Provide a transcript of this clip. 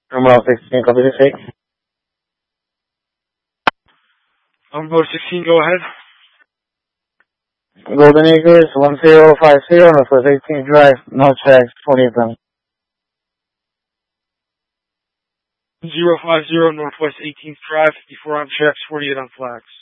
Terminal 16, copy the state. Number 16, go ahead. Golden Acres, 1050, Northwest 18th Drive, no tracks, 20th Line. 050 Northwest 18th Drive, 54 on tracks, 48 on flags.